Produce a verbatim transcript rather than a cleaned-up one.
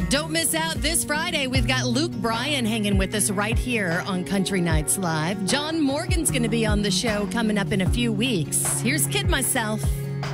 Don't miss out this Friday. We've got Luke Bryan hanging with us right here on Country Nights Live. John Morgan's going to be on the show coming up in a few weeks. Here's Kid Myself.